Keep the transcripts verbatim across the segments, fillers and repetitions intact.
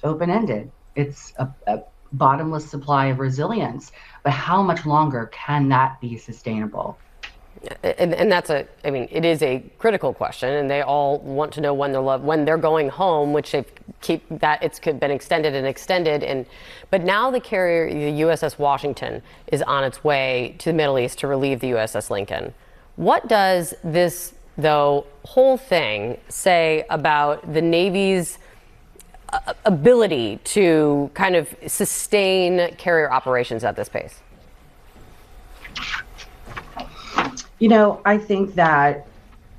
open-ended. It's a, a bottomless supply of resilience. But how much longer can that be sustainable? And, and that's a, I mean, it is a critical question, and they all want to know when they're love, when they're going home, which they've keep that it's been extended and extended. And but now the carrier, the U S S Washington, is on its way to the Middle East to relieve the U S S Lincoln. What does this, though, whole thing say about the Navy's ability to kind of sustain carrier operations at this pace? You know, I think that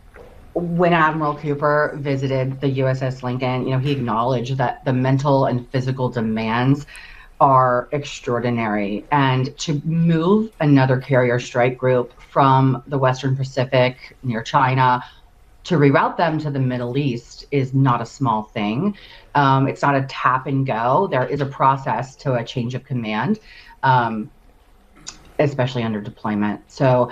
when Admiral Cooper visited the U S S Lincoln, you know, he acknowledged that the mental and physical demands are extraordinary. And to move another carrier strike group from the Western Pacific near China to reroute them to the Middle East is not a small thing. Um, it's not a tap and go. There is a process to a change of command, um, especially under deployment. So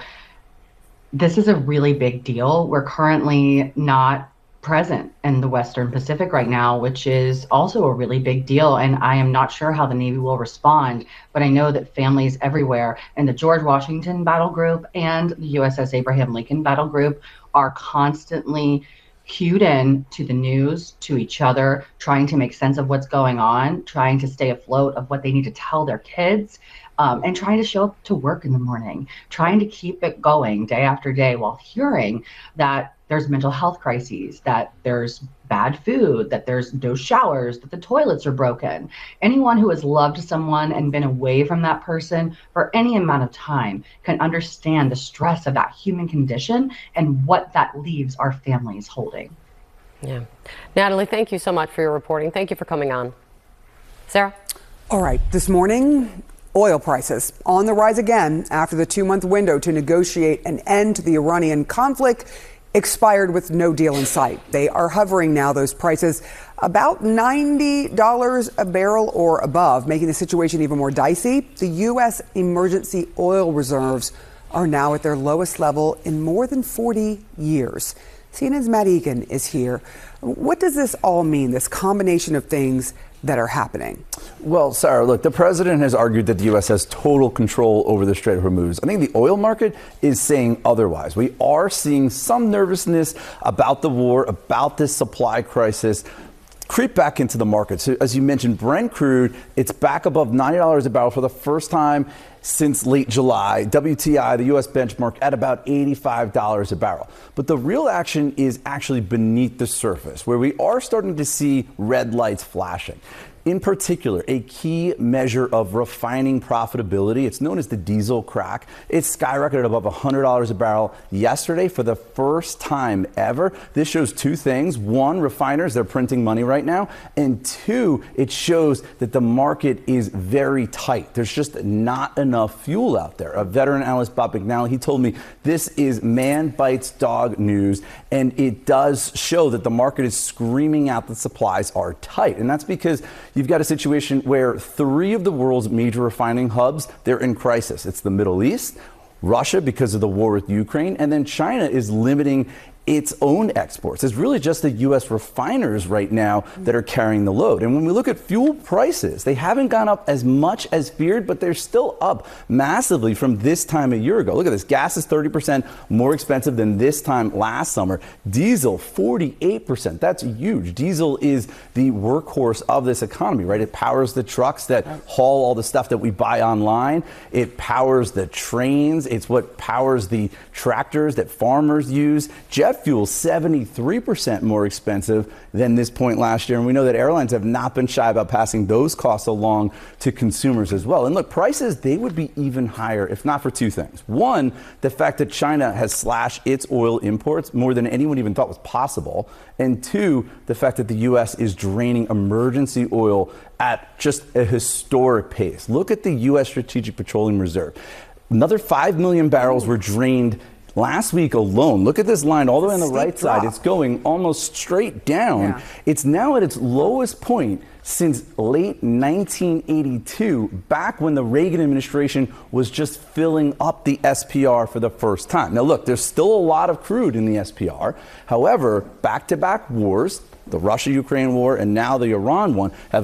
this is a really big deal. We're currently not present in the Western Pacific right now, which is also a really big deal. And I am not sure how the Navy will respond, but I know that families everywhere in the George Washington Battle Group and the U S S Abraham Lincoln Battle Group are constantly cued in to the news, to each other, trying to make sense of what's going on, trying to stay afloat of what they need to tell their kids. Um, and trying to show up to work in the morning, trying to keep it going day after day while hearing that there's mental health crises, that there's bad food, that there's no showers, that the toilets are broken. Anyone who has loved someone and been away from that person for any amount of time can understand the stress of that human condition and what that leaves our families holding. Yeah. Natalie, thank you so much for your reporting. Thank you for coming on. Sarah? All right. This morning, oil prices on the rise again after the two-month window to negotiate an end to the Iranian conflict expired with no deal in sight. They are hovering now, those prices, about ninety dollars a barrel or above, making the situation even more dicey. The U S emergency oil reserves are now at their lowest level in more than forty years. C N N's Matt Egan is here. What does this all mean, this combination of things that are happening? Well, Sarah, look, the president has argued that the U S has total control over the Strait of Hormuz. I think the oil market is saying otherwise. We are seeing some nervousness about the war, about this supply crisis creep back into the market. So as you mentioned, Brent crude, it's back above ninety dollars a barrel for the first time since late July. W T I, the U S benchmark, at about eighty-five dollars a barrel. But the real action is actually beneath the surface, where we are starting to see red lights flashing. In particular, a key measure of refining profitability, it's known as the diesel crack. It skyrocketed above one hundred dollars a barrel yesterday for the first time ever. This shows two things. One, refiners, they're printing money right now. And two, it shows that the market is very tight. There's just not enough fuel out there. A veteran analyst, Bob McNally, he told me this is man bites dog news. And it does show that the market is screaming out that supplies are tight. And that's because you've got a situation where three of the world's major refining hubs, they're in crisis. It's the Middle East, Russia because of the war with Ukraine, and then China is limiting its own exports. It's really just the U S refiners right now that are carrying the load. And when we look at fuel prices, they haven't gone up as much as feared, but they're still up massively from this time a year ago. Look at this. Gas is thirty percent more expensive than this time last summer. Diesel, forty-eight percent. That's huge. Diesel is the workhorse of this economy, right? It powers the trucks that haul all the stuff that we buy online. It powers the trains. It's what powers the tractors that farmers use. Jet fuel, seventy-three percent more expensive than this point last year. And we know that airlines have not been shy about passing those costs along to consumers as well. And look, prices, they would be even higher if not for two things. One, the fact that China has slashed its oil imports more than anyone even thought was possible. And two, the fact that the U S is draining emergency oil at just a historic pace. Look at the U S Strategic Petroleum Reserve. Another five million barrels were drained last week alone. Look at this line all the way on the right side. It's going almost straight down. Yeah. It's now at its lowest point since late nineteen eighty-two, back when the Reagan administration was just filling up the S P R for the first time. Now, look, there's still a lot of crude in the S P R. However, back-to-back wars, the Russia-Ukraine war and now the Iran one, have